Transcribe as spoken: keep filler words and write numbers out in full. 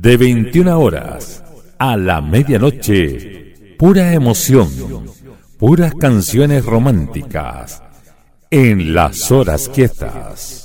de veintiuna horas a la medianoche, pura emoción, puras canciones románticas, en las horas quietas.